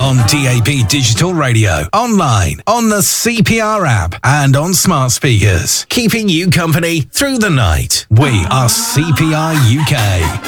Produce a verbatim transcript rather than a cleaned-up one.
On D A B Digital Radio, online, on the C P R app, and on smart speakers. Keeping you company through the night. We are C P R U K.